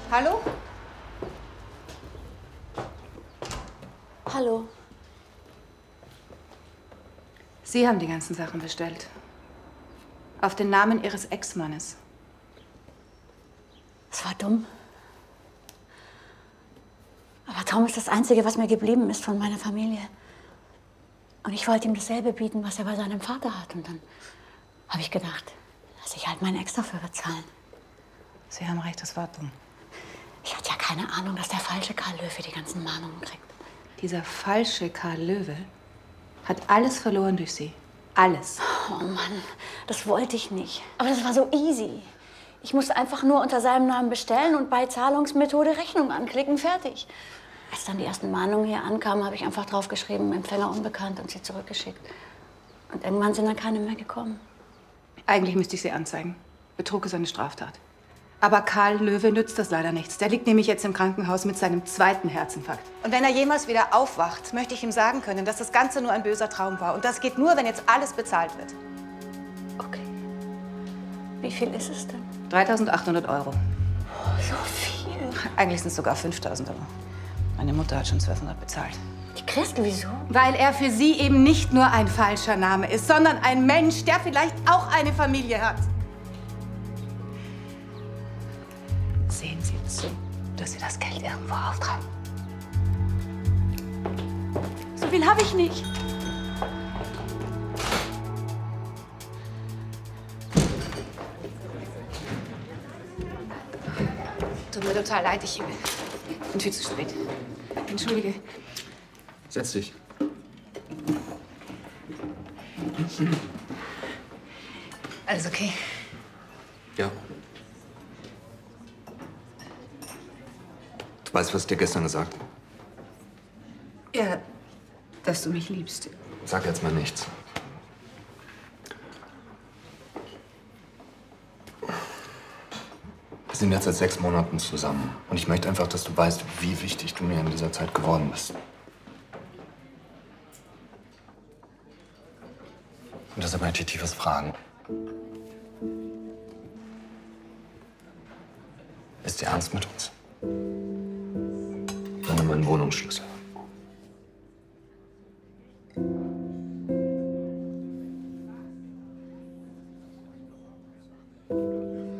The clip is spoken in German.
Hallo? Hallo. Sie haben die ganzen Sachen bestellt. Auf den Namen Ihres Ex-Mannes. Das war dumm. Aber Tom ist das Einzige, was mir geblieben ist von meiner Familie. Und ich wollte ihm dasselbe bieten, was er bei seinem Vater hat. Und dann habe ich gedacht, dass ich halt meinen Ex dafür bezahlen. Sie haben recht, das war dumm. Ich hatte ja keine Ahnung, dass der falsche Karl Löwe die ganzen Mahnungen kriegt. Dieser falsche Karl Löwe hat alles verloren durch Sie. Alles. Oh Mann, das wollte ich nicht. Aber das war so easy. Ich musste einfach nur unter seinem Namen bestellen und bei Zahlungsmethode Rechnung anklicken, fertig. Als dann die ersten Mahnungen hier ankamen, habe ich einfach draufgeschrieben, Empfänger unbekannt und sie zurückgeschickt. Und irgendwann sind dann keine mehr gekommen. Eigentlich müsste ich Sie anzeigen. Betrug ist eine Straftat. Aber Karl Löwe nützt das leider nichts. Der liegt nämlich jetzt im Krankenhaus mit seinem 2. Herzinfarkt. Und wenn er jemals wieder aufwacht, möchte ich ihm sagen können, dass das Ganze nur ein böser Traum war. Und das geht nur, wenn jetzt alles bezahlt wird. Okay. Wie viel ist es denn? 3.800 €. So viel. Eigentlich sind es sogar 5.000 €. Meine Mutter hat schon 1.200 bezahlt. Die Christel, wieso? Weil er für Sie eben nicht nur ein falscher Name ist, sondern ein Mensch, der vielleicht auch eine Familie hat. Sehen Sie zu, dass Sie das Geld irgendwo auftreiben. So viel habe ich nicht. Tut mir total leid, ich bin viel zu spät. Entschuldige. Setz dich. Alles okay? Ja. Du weißt, was ich dir gestern gesagt habe? Ja, dass du mich liebst. Sag jetzt mal nichts. Wir sind jetzt seit 6 Monaten zusammen. Und ich möchte einfach, dass du weißt, wie wichtig du mir in dieser Zeit geworden bist. Und deshalb möchte ich dich was fragen. Ist dir ernst mit uns? Dann nimm meinen Wohnungsschlüssel.